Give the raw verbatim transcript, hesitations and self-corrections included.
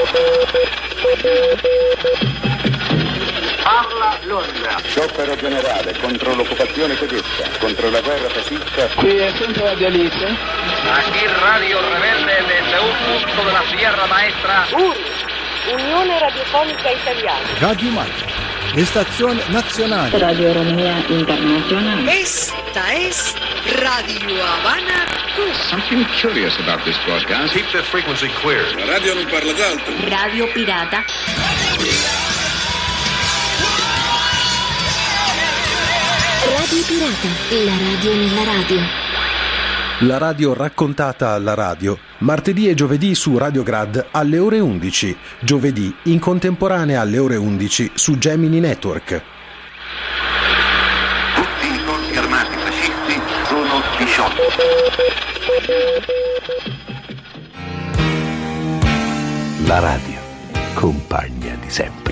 Parla Londra. Sciopero generale contro l'occupazione tedesca, contro la guerra fascista. Qui è sempre Radio Alice. Aquí Radio Rebelde desde un punto de la Sierra Maestra. U R I, Unione Radiofonica Italiana. Radio Marca, estación nacional. Radio Romea Internacional. Esta es Radio Habana Cuba. Something curious about this broadcast. Keep that frequency clear. La radio non parla d'altro. Radio Pirata. Radio Pirata, la radio nella radio. La radio raccontata alla radio, martedì e giovedì su Radio Grad alle ore undici, giovedì in contemporanea alle ore undici su Gemini Network. Tutti i corpi armati fascisti sono sciolti. La radio, compagna di sempre.